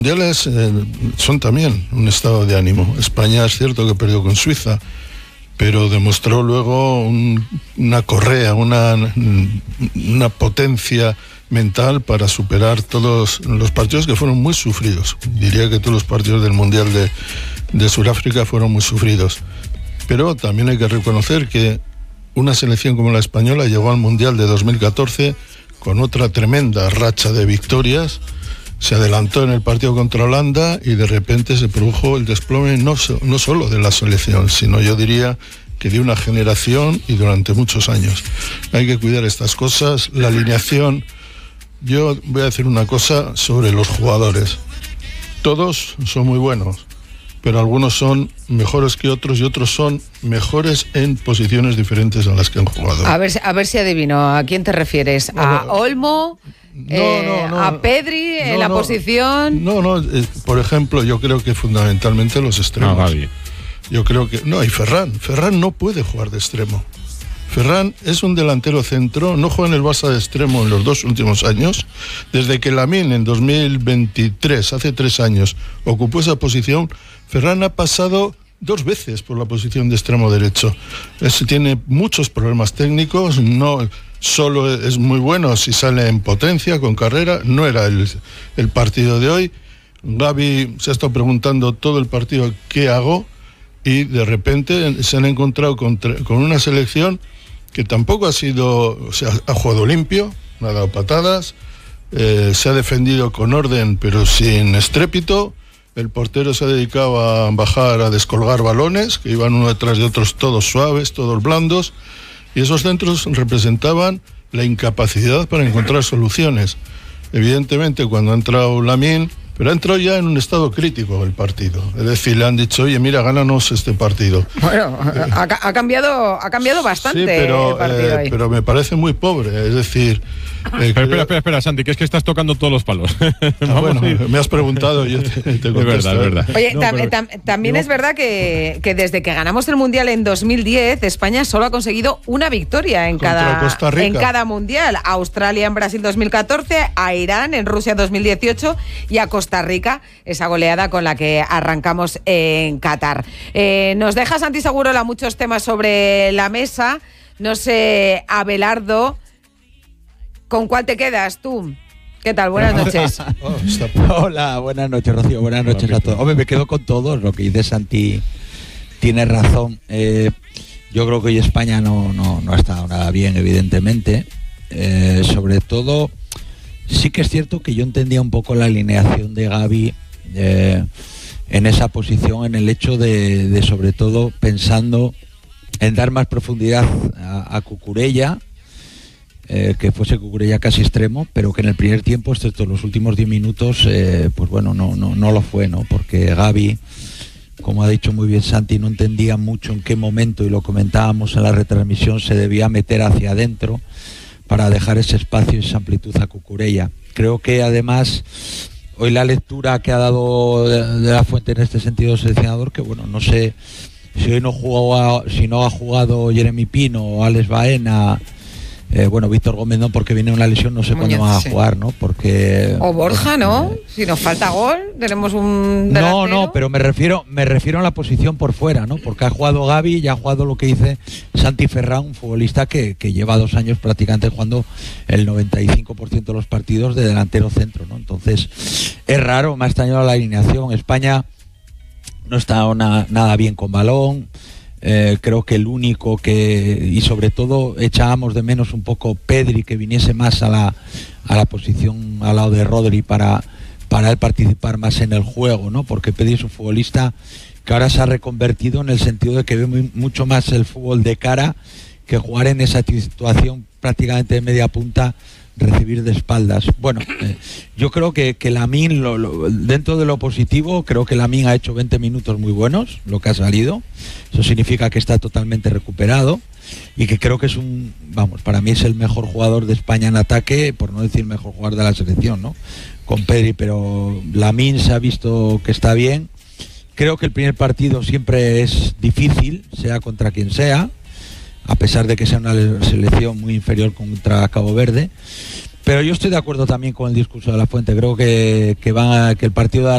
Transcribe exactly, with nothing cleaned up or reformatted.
mundiales eh, son también un estado de ánimo. España es cierto que perdió con Suiza, pero demostró luego un, una correa, una, una potencia mental para superar todos los partidos que fueron muy sufridos. Diría que todos los partidos del Mundial de, de Sudáfrica fueron muy sufridos. Pero también hay que reconocer que una selección como la española llegó al Mundial de dos mil catorce con otra tremenda racha de victorias. Se adelantó en el partido contra Holanda y de repente se produjo el desplome no, no solo de la selección, sino yo diría que de una generación y durante muchos años. Hay que cuidar estas cosas. La alineación, yo voy a decir una cosa sobre los jugadores. Todos son muy buenos, pero algunos son mejores que otros y otros son mejores en posiciones diferentes a las que han jugado. A ver, a ver si adivino, ¿a quién te refieres? ¿A No, Olmo? No, eh, no, no, ¿A Pedri en no, la no, posición? No, no, eh, por ejemplo, yo creo que fundamentalmente los extremos. Ah, Gavi. Yo creo que... No, y Ferran. Ferran no puede jugar de extremo. Ferran es un delantero centro, no juega en el Barça de extremo en los dos últimos años. Desde que Lamine en dos mil veintitrés, hace tres años, ocupó esa posición, Ferran ha pasado dos veces por la posición de extremo derecho. Es, tiene muchos problemas técnicos, no solo es muy bueno si sale en potencia, con carrera, no era el, el partido de hoy. Gavi se ha estado preguntando todo el partido qué hago y de repente se han encontrado con, con una selección que tampoco ha sido, o sea, ha jugado limpio, no ha dado patadas, eh, se ha defendido con orden pero sin estrépito. El portero se ha dedicado a bajar, a descolgar balones, que iban uno detrás de otros, todos suaves, todos blandos, y esos centros representaban la incapacidad para encontrar soluciones. Evidentemente, cuando ha entrado Lamine, pero ha entrado ya en un estado crítico el partido. Es decir, le han dicho, oye, mira, gánanos este partido. Bueno, ha, ha cambiado ha cambiado bastante sí, pero, el partido eh, ahí. pero me parece muy pobre, es decir... Eh, Pero creo... espera, espera, espera, Santi, que es que estás tocando todos los palos. Ah, bueno, me has preguntado, yo te, te contesto. Es verdad, es verdad. Oye, No, tam, pero... tam, también es verdad que, que desde que ganamos el Mundial en dos mil diez, España solo ha conseguido una victoria en cada, Costa Rica. en cada Mundial. A Australia en Brasil dos mil catorce, a Irán en Rusia dos mil dieciocho y a Costa Rica, esa goleada con la que arrancamos en Qatar. Eh, nos deja Santi Segurola muchos temas sobre la mesa. No sé, Abelardo, ¿con cuál te quedas tú? ¿Qué tal? Buenas noches. Hola, buenas noches, Rocío. Buenas noches a todos. Hombre, me quedo con todos. Lo que dice Santi tiene razón. Eh, yo creo que hoy España no, no, no ha estado nada bien, evidentemente. Eh, sobre todo, sí que es cierto que yo entendía un poco la alineación de Gavi eh, en esa posición, en el hecho de, de sobre todo, pensando en dar más profundidad a, a Cucurella, Eh, que fuese Cucurella casi extremo, pero que en el primer tiempo, excepto los últimos diez minutos, eh, pues bueno, no, no, no lo fue, ¿no? Porque Gavi, como ha dicho muy bien Santi, no entendía mucho en qué momento, y lo comentábamos en la retransmisión, se debía meter hacia adentro para dejar ese espacio y esa amplitud a Cucurella. Creo que además hoy la lectura que ha dado de, de la Fuente en este sentido el seleccionador, que bueno, no sé si hoy no jugó, si no ha jugado Jeremy Pino o Alex Baena. Eh, bueno, Víctor Gómez no, porque viene una lesión, no sé Muñoz, cuándo va a sí. jugar, ¿no? Porque... O Borja, ¿no? Eh, Si nos falta gol, tenemos un no, delantero. no, pero me refiero me refiero a la posición por fuera, ¿no? Porque ha jugado Gavi y ha jugado lo que dice Santi Ferran, un futbolista que, que lleva dos años prácticamente jugando el noventa y cinco por ciento de los partidos de delantero centro, ¿no? Entonces, es raro, me ha extrañado la alineación. España no está una, nada bien con balón. Eh, creo que el único que, y sobre todo echábamos de menos un poco Pedri, que viniese más a la, a la posición al lado de Rodri para, para él participar más en el juego, ¿no? Porque Pedri es un futbolista que ahora se ha reconvertido en el sentido de que ve muy, mucho más el fútbol de cara que jugar en esa situación prácticamente de media punta, recibir de espaldas. Bueno, eh, yo creo que, que Lamine, lo, lo, dentro de lo positivo, creo que Lamine ha hecho veinte minutos muy buenos, lo que ha salido. Eso significa que está totalmente recuperado y que creo que es un, vamos, para mí es el mejor jugador de España en ataque, por no decir mejor jugador de la selección, ¿no? Con Pedri, pero Lamine se ha visto que está bien. Creo que el primer partido siempre es difícil, sea contra quien sea, a pesar de que sea una selección muy inferior contra Cabo Verde. Pero yo estoy de acuerdo también con el discurso de la Fuente. Creo que, que, va, que el partido de